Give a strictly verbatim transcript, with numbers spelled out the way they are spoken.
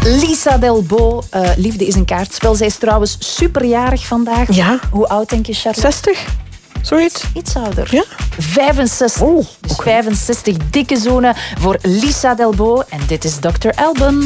Lisa Delbo, uh, Liefde is een kaartspel. Zij is trouwens superjarig vandaag. Ja. Hoe oud denk je, Charlotte? zestig? Zoiets? Iets ouder. Ja? vijfenzestig. Oh, dus okay. vijfenzestig dikke zonen voor Lisa Delbo. En dit is dokter Alban.